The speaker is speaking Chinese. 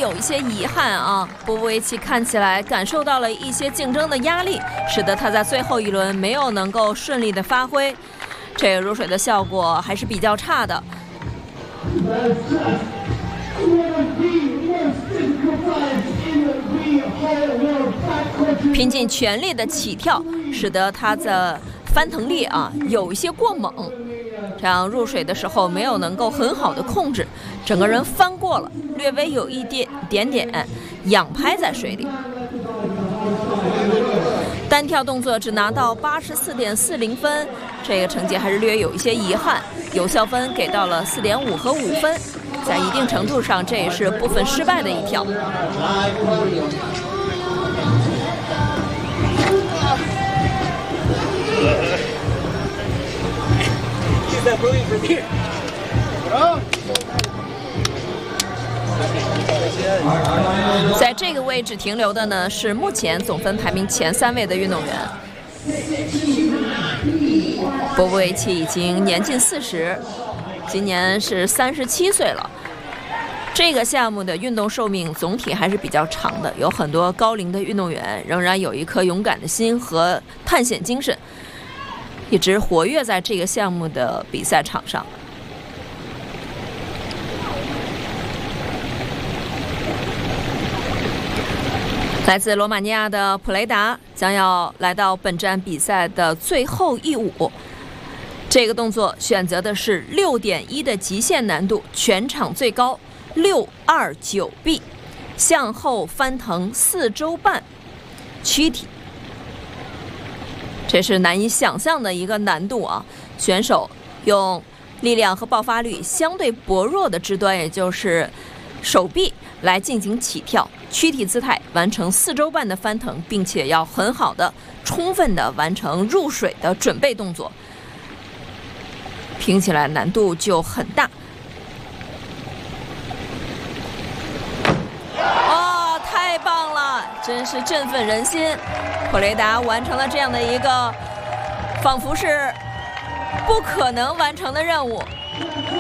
有一些遗憾啊。波波维奇看起来感受到了一些竞争的压力，使得他在最后一轮没有能够顺利的发挥，这个入水的效果还是比较差的。拼尽全力的起跳，使得他的翻腾力有一些过猛，这样入水的时候没有能够很好的控制，整个人翻过了，略微有一点点仰拍在水里。单跳动作只拿到84.40分，这个成绩还是略有一些遗憾，有效分给到了4.5和5分，在一定程度上这也是部分失败的一跳。在这个位置停留的呢是目前总分排名前3位的运动员。波波维奇已经年近40，今年是37岁了。这个项目的运动寿命总体还是比较长的，有很多高龄的运动员仍然有一颗勇敢的心和探险精神，一直活跃在这个项目的比赛场上。来自罗马尼亚的普雷达将要来到本站比赛的最后一舞，这个动作选择的是6.1的极限难度，全场最高629B， 向后翻腾4周半，躯体，这是难以想象的一个难度啊！选手用力量和爆发力相对薄弱的肢端，也就是手臂来进行起跳，躯体姿态完成4周半的翻腾，并且要很好的、充分的完成入水的准备动作，拼起来难度就很大。哇，太棒了，真是振奋人心！普雷达完成了这样的一个仿佛是不可能完成的任务。